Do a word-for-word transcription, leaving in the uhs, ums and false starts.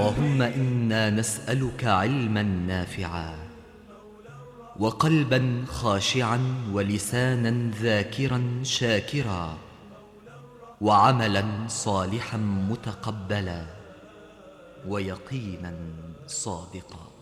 اللهم إنا نسألك علما نافعا وقلبا خاشعا ولسانا ذاكرا شاكرا وعملا صالحا متقبلا ويقينا صادقا.